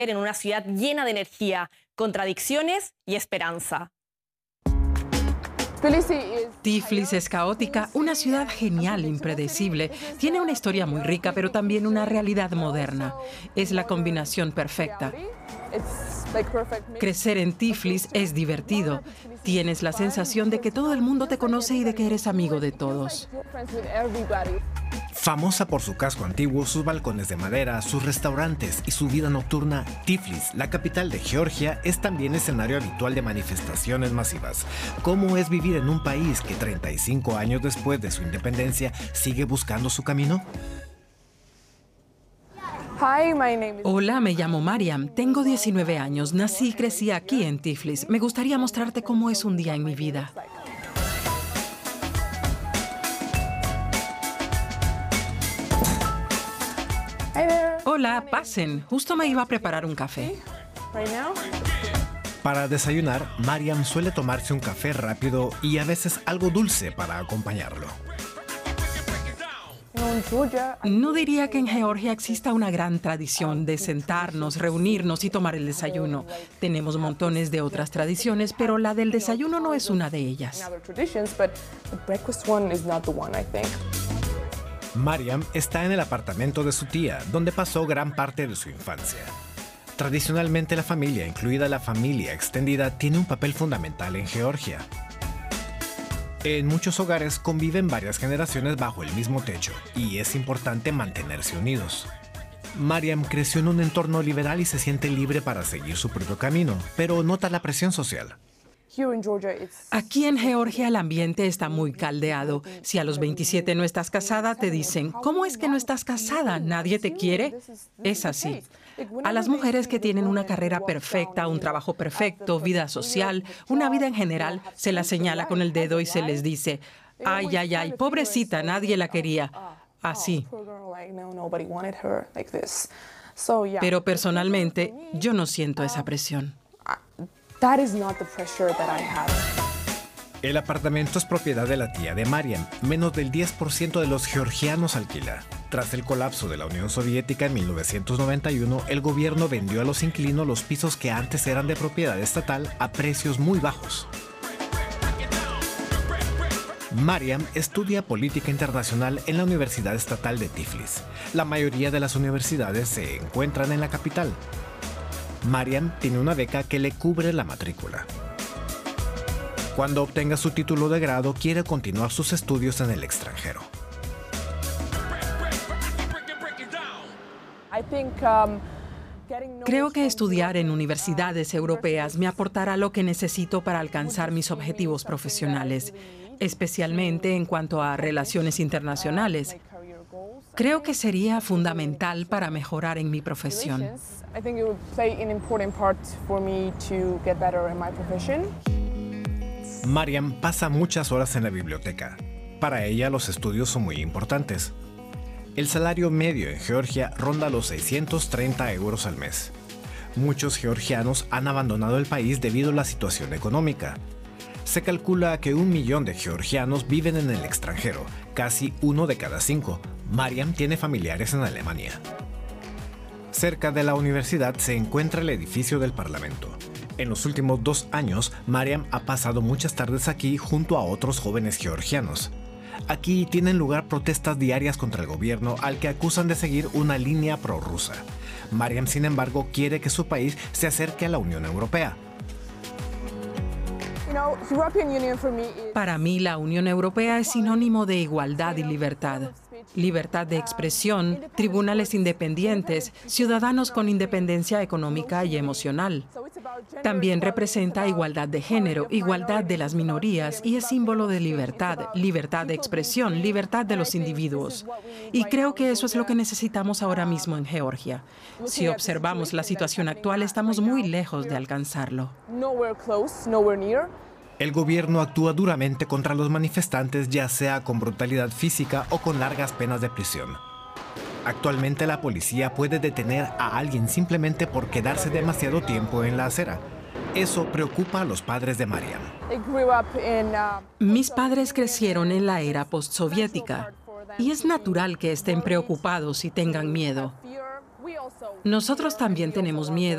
en una ciudad llena de energía, contradicciones y esperanza. Tiflis es caótica, una ciudad genial, impredecible. Tiene una historia muy rica, pero también una realidad moderna. Es la combinación perfecta. Crecer en Tiflis es divertido. Tienes la sensación de que todo el mundo te conoce y de que eres amigo de todos. Famosa por su casco antiguo, sus balcones de madera, sus restaurantes y su vida nocturna, Tiflis, la capital de Georgia, es también escenario habitual de manifestaciones masivas. ¿Cómo es vivir en un país que 35 años después de su independencia sigue buscando su camino? Hola, me llamo Mariam. Tengo 19 años. Nací y crecí aquí en Tiflis. Me gustaría mostrarte cómo es un día en mi vida. Hola, pasen. Justo me iba a preparar un café. Para desayunar, Mariam suele tomarse un café rápido y a veces algo dulce para acompañarlo. No diría que en Georgia exista una gran tradición de sentarnos, reunirnos y tomar el desayuno. Tenemos montones de otras tradiciones, pero la del desayuno no es una de ellas. Mariam está en el apartamento de su tía, donde pasó gran parte de su infancia. Tradicionalmente la familia, incluida la familia extendida, tiene un papel fundamental en Georgia. En muchos hogares conviven varias generaciones bajo el mismo techo y es importante mantenerse unidos. Mariam creció en un entorno liberal y se siente libre para seguir su propio camino, pero nota la presión social. Aquí en Georgia el ambiente está muy caldeado. Si a los 27 no estás casada, te dicen, ¿cómo es que no estás casada? ¿Nadie te quiere? Es así. A las mujeres que tienen una carrera perfecta, un trabajo perfecto, vida social, una vida en general, se las señala con el dedo y se les dice, ay, ay, ay, pobrecita, nadie la quería. Así. Pero personalmente, yo no siento esa presión. El apartamento es propiedad de la tía de Mariam. Menos del 10% de los georgianos alquila. Tras el colapso de la Unión Soviética en 1991, el gobierno vendió a los inquilinos los pisos que antes eran de propiedad estatal a precios muy bajos. Mariam estudia política internacional en la Universidad Estatal de Tiflis. La mayoría de las universidades se encuentran en la capital. Mariam tiene una beca que le cubre la matrícula. Cuando obtenga su título de grado, quiere continuar sus estudios en el extranjero. Creo que estudiar en universidades europeas me aportará lo que necesito para alcanzar mis objetivos profesionales, especialmente en cuanto a relaciones internacionales. Creo que sería fundamental para mejorar en mi profesión. Mariam pasa muchas horas en la biblioteca. Para ella los estudios son muy importantes. El salario medio en Georgia ronda los 630 euros al mes. Muchos georgianos han abandonado el país debido a la situación económica. Se calcula que 1 millón de georgianos viven en el extranjero, casi 1 de cada 5. Mariam tiene familiares en Alemania. Cerca de la universidad se encuentra el edificio del Parlamento. En los últimos 2 años, Mariam ha pasado muchas tardes aquí junto a otros jóvenes georgianos. Aquí tienen lugar protestas diarias contra el gobierno al que acusan de seguir una línea prorrusa. Mariam, sin embargo, quiere que su país se acerque a la Unión Europea. Para mí, la Unión Europea es sinónimo de igualdad y libertad. Libertad de expresión, tribunales independientes, ciudadanos con independencia económica y emocional. También representa igualdad de género, igualdad de las minorías y es símbolo de libertad, libertad de expresión, libertad de los individuos. Y creo que eso es lo que necesitamos ahora mismo en Georgia. Si observamos la situación actual, estamos muy lejos de alcanzarlo. El gobierno actúa duramente contra los manifestantes, ya sea con brutalidad física o con largas penas de prisión. Actualmente la policía puede detener a alguien simplemente por quedarse demasiado tiempo en la acera. Eso preocupa a los padres de Mariam. Mis padres crecieron en la era postsoviética y es natural que estén preocupados y tengan miedo. Nosotros también tenemos miedo.